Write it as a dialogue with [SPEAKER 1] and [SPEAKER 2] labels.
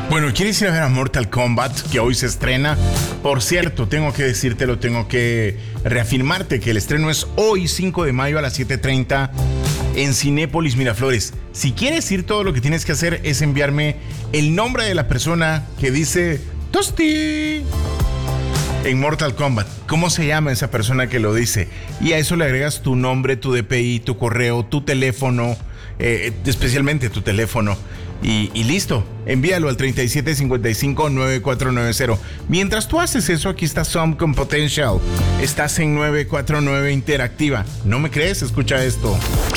[SPEAKER 1] Bueno, ¿quieres ir a ver a Mortal Kombat, que hoy se estrena? Por cierto, tengo que decírtelo, tengo que reafirmarte que el estreno es hoy, 5 de mayo a las 7:30 en Cinépolis Miraflores. Si quieres ir, todo lo que tienes que hacer es enviarme el nombre de la persona que dice Tosti en Mortal Kombat. ¿Cómo se llama esa persona que lo dice? Y a eso le agregas tu nombre, tu DPI, tu correo, tu teléfono, especialmente tu teléfono. Y listo, envíalo al 3755-9490. Mientras tú haces eso, aquí está Some con Potential. Estás en 949 Interactiva. ¿No me crees? Escucha esto.